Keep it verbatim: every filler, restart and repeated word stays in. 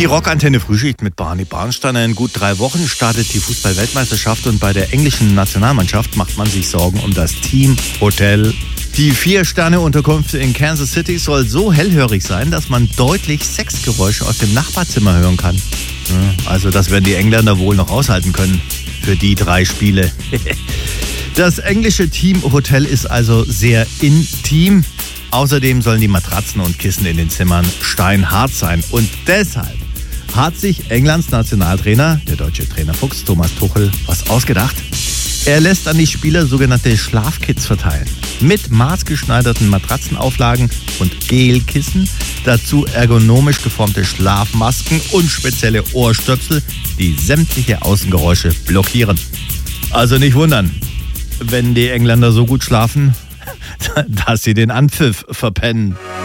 Die Rockantenne Frühschicht mit Barney Barnsteiner. In gut drei Wochen startet die Fußball-Weltmeisterschaft und bei der englischen Nationalmannschaft macht man sich Sorgen um das Teamhotel. Die Vier-Sterne-Unterkunft in Kansas City soll so hellhörig sein, dass man deutlich Sexgeräusche aus dem Nachbarzimmer hören kann. Also das werden die Engländer wohl noch aushalten können für die drei Spiele. Das englische Teamhotel ist also sehr intim. Außerdem sollen die Matratzen und Kissen in den Zimmern steinhart sein. Und deshalb hat sich Englands Nationaltrainer, der deutsche Trainer Fuchs Thomas Tuchel, was ausgedacht. Er lässt an die Spieler sogenannte Schlafkits verteilen. Mit maßgeschneiderten Matratzenauflagen und Gelkissen. Dazu ergonomisch geformte Schlafmasken und spezielle Ohrstöpsel, die sämtliche Außengeräusche blockieren. Also nicht wundern, wenn die Engländer so gut schlafen, dass sie den Anpfiff verpennen.